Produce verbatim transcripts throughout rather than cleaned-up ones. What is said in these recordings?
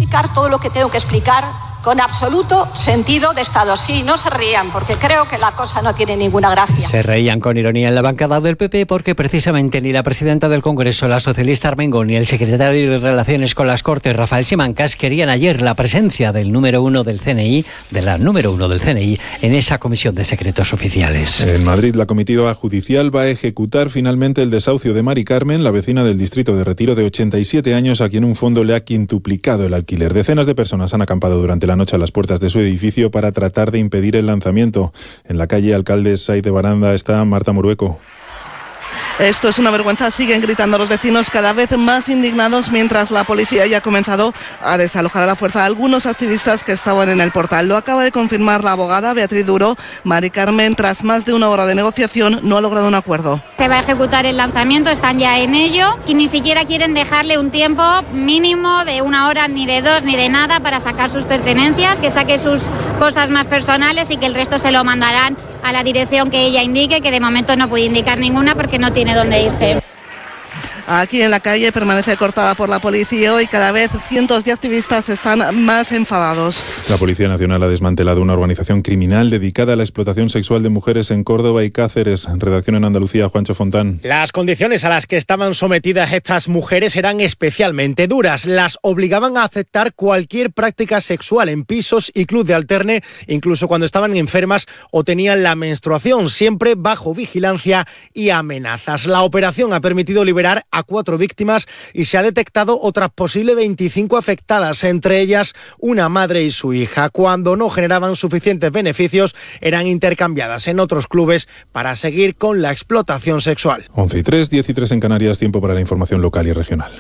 explicar todo lo que tengo que explicar con absoluto sentido de Estado. Sí, no se rían, porque creo que la cosa no tiene ninguna gracia. Se reían con ironía en la bancada del P P porque precisamente ni la presidenta del Congreso, la socialista Armengol, ni el secretario de Relaciones con las Cortes, Rafael Simancas, querían ayer la presencia del número uno del C N I, de la número uno del C N I, en esa comisión de secretos oficiales. En Madrid, la comitiva judicial va a ejecutar finalmente el desahucio de Mari Carmen, la vecina del distrito de Retiro de ochenta y siete años, a quien un fondo le ha quintuplicado el alquiler. Decenas de personas han acampado durante la noche a las puertas de su edificio para tratar de impedir el lanzamiento. En la calle Alcalde Saiz de Baranda está Marta Morueco. Esto es una vergüenza, siguen gritando los vecinos cada vez más indignados mientras la policía ya ha comenzado a desalojar a la fuerza a algunos activistas que estaban en el portal. Lo acaba de confirmar la abogada Beatriz Duro. Mari Carmen, tras más de una hora de negociación, no ha logrado un acuerdo. Se va a ejecutar el lanzamiento, están ya en ello y ni siquiera quieren dejarle un tiempo mínimo de una hora, ni de dos, ni de nada para sacar sus pertenencias, que saque sus cosas más personales y que el resto se lo mandarán a la dirección que ella indique, que de momento no puede indicar ninguna porque no tiene dónde irse. Aquí en la calle permanece cortada por la policía y cada vez cientos de activistas están más enfadados. La Policía Nacional ha desmantelado una organización criminal dedicada a la explotación sexual de mujeres en Córdoba y Cáceres. Redacción en Andalucía, Juancho Fontán. Las condiciones a las que estaban sometidas estas mujeres eran especialmente duras. Las obligaban a aceptar cualquier práctica sexual en pisos y club de alterne, incluso cuando estaban enfermas o tenían la menstruación, siempre bajo vigilancia y amenazas. La operación ha permitido liberar a cuatro víctimas y se ha detectado otras posibles veinticinco afectadas, entre ellas una madre y su hija. Cuando no generaban suficientes beneficios, eran intercambiadas en otros clubes para seguir con la explotación sexual. once y tres, diez y tres en Canarias, tiempo para la información local y regional.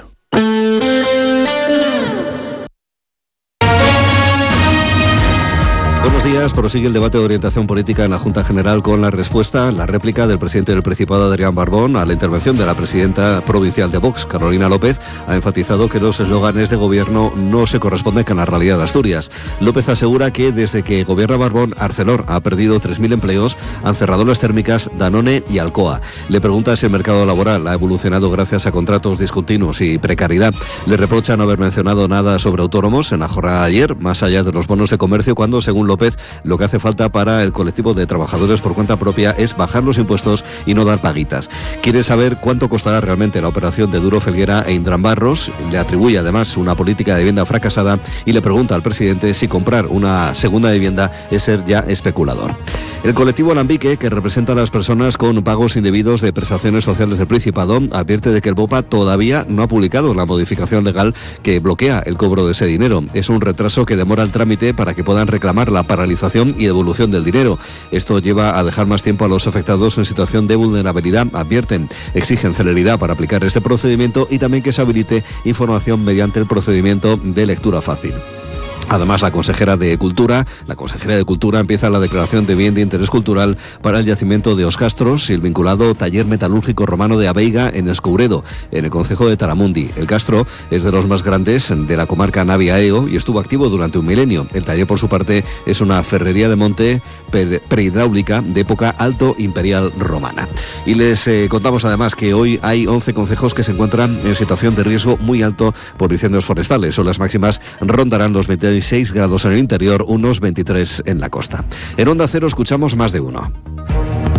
Buenos días. Prosigue el debate de orientación política en la Junta General con la respuesta, la réplica del presidente del Principado, Adrián Barbón, a la intervención de la presidenta provincial de Vox, Carolina López. Ha enfatizado que los eslóganes de gobierno no se corresponden con la realidad de Asturias. López asegura que desde que gobierna Barbón, Arcelor ha perdido tres mil empleos, han cerrado las térmicas Danone y Alcoa. Le pregunta si el mercado laboral ha evolucionado gracias a contratos discontinuos y precariedad. Le reprocha no haber mencionado nada sobre autónomos en la jornada de ayer, más allá de los bonos de comercio, cuando, según López, lo que hace falta para el colectivo de trabajadores por cuenta propia es bajar los impuestos y no dar paguitas. Quiere saber cuánto costará realmente la operación de Duro Felguera e Indran Barros. Le atribuye además una política de vivienda fracasada y le pregunta al presidente si comprar una segunda vivienda es ser ya especulador. El colectivo Alambique, que representa a las personas con pagos indebidos de prestaciones sociales del Principado, advierte de que el BOPA todavía no ha publicado la modificación legal que bloquea el cobro de ese dinero. Es un retraso que demora el trámite para que puedan reclamar la paralización y devolución del dinero. Esto lleva a dejar más tiempo a los afectados en situación de vulnerabilidad, advierten. Exigen celeridad para aplicar este procedimiento y también que se habilite información mediante el procedimiento de lectura fácil. Además, la consejera de Cultura, la consejera de Cultura empieza la declaración de bien de interés cultural para el yacimiento de Os Castros y el vinculado taller metalúrgico romano de Abeiga en Escouredo, en el concejo de Taramundi. El castro es de los más grandes de la comarca Navia-Eo y estuvo activo durante un milenio. El taller, por su parte, es una ferrería de monte prehidráulica de época alto imperial romana. Y les eh, contamos además que hoy hay once concejos que se encuentran en situación de riesgo muy alto por incendios forestales. Son las máximas rondarán los veintiséis grados en el interior, unos veintitrés en la costa. En Onda Cero escuchamos Más de Uno.